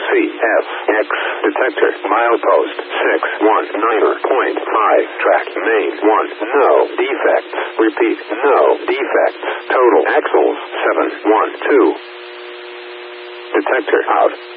CFX detector. Milepost 619.5. Track main 1. No defects. Repeat, no defects. Total axles 712. Detector out.